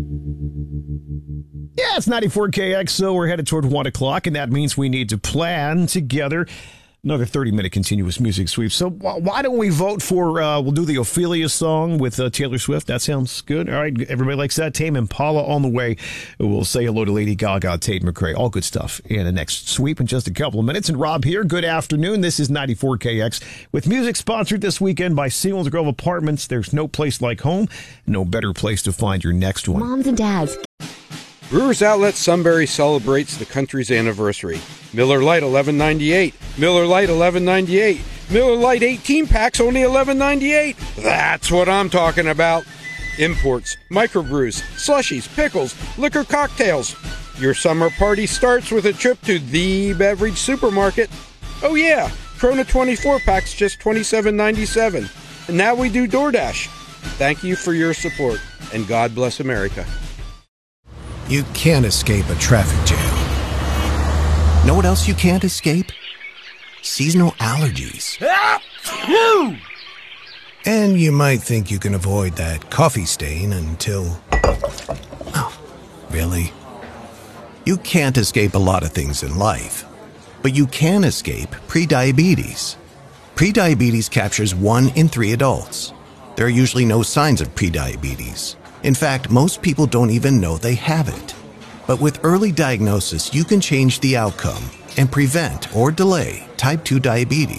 Yeah, it's 94KX, so we're headed toward 1 o'clock, and that means we need to plan together another 30-minute continuous music sweep. So why don't we vote for, we'll do the Ophelia song with Taylor Swift. That sounds good. All right, everybody likes that. Tame Impala on the way. We'll say hello to Lady Gaga, Tate McRae. All good stuff in the next sweep in just a couple of minutes. And Rob here, good afternoon. This is 94KX with music sponsored this weekend by Selinsgrove Grove Apartments. There's no place like home, no better place to find your next one. Moms and dads. Brewers Outlet Sunbury celebrates the country's anniversary. Miller Lite $11.98. Miller Lite $11.98. Miller Lite 18 packs only $11.98. That's what I'm talking about. Imports, microbrews, slushies, pickles, liquor cocktails. Your summer party starts with a trip to the beverage supermarket. Oh yeah, Corona 24 packs just $27.97. And now we do DoorDash. Thank you for your support, and God bless America. You can't escape a traffic jam. Know what else you can't escape? Seasonal allergies. And you might think you can avoid that coffee stain until... Oh, really? You can't escape a lot of things in life, but you can escape prediabetes. Prediabetes captures 1 in 3 adults. There are usually no signs of prediabetes. In fact, most people don't even know they have it. But with early diagnosis, you can change the outcome and prevent or delay type 2 diabetes.